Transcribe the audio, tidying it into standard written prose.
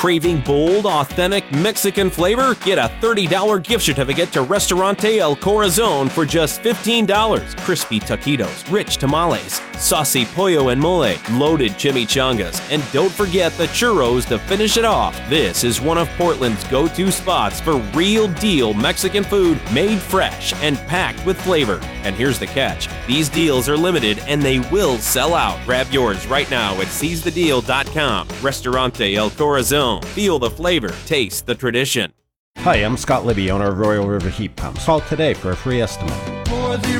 Craving bold, authentic Mexican flavor? Get a $30 gift certificate to Restaurante El Corazon for just $15. Crispy taquitos, rich tamales, saucy pollo and mole, loaded chimichangas, and don't forget the churros to finish it off. This is one of Portland's go-to spots for real deal Mexican food made fresh and packed with flavor. And here's the catch. These deals are limited and they will sell out. Grab yours right now at seizethedeal.com. Restaurante El Corazon. Feel the flavor, taste the tradition. Hi, I'm Scott Libby, owner of Royal River Heat Pumps. Call today for a free estimate. 408